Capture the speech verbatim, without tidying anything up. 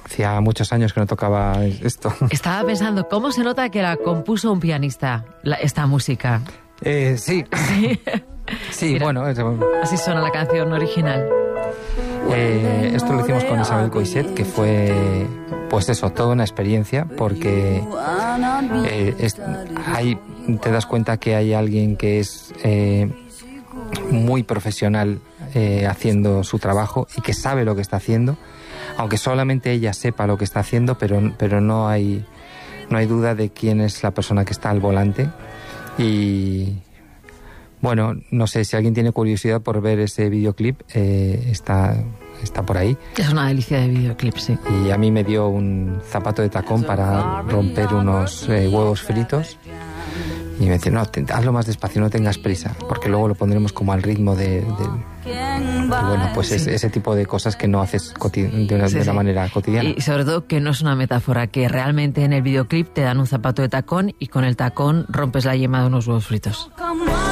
hacía muchos años que no tocaba esto. Estaba pensando, ¿cómo se nota que la compuso un pianista, la, esta música? Eh, sí. Sí, Sí, Mira, bueno. Es, así suena la canción original. eh, esto lo hicimos con Isabel Coixet, que fue, pues eso, toda una experiencia, porque eh, es, hay, te das cuenta que hay alguien que es eh, muy profesional eh, haciendo su trabajo y que sabe lo que está haciendo, aunque solamente ella sepa lo que está haciendo, pero, pero no hay, no hay duda de quién es la persona que está al volante. Y bueno, no sé, si alguien tiene curiosidad por ver ese videoclip, eh, está, está por ahí. Es una delicia de videoclip, sí. Y a mí me dio un zapato de tacón para romper unos eh, huevos fritos. Y me dice, no, te, hazlo más despacio, no tengas prisa, porque luego lo pondremos como al ritmo de... de... Y bueno, pues sí. es, ese tipo de cosas que no haces coti- de una, sí, de una sí. manera cotidiana. Y sobre todo que no es una metáfora, que realmente en el videoclip te dan un zapato de tacón y con el tacón rompes la yema de unos huevos fritos.